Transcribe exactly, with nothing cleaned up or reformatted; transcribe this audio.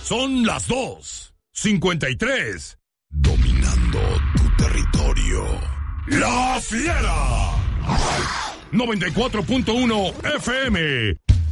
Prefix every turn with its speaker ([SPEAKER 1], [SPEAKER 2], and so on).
[SPEAKER 1] Son las dos cincuenta y tres. Dominando tu territorio. ¡La Fiera! noventa y cuatro punto uno F M.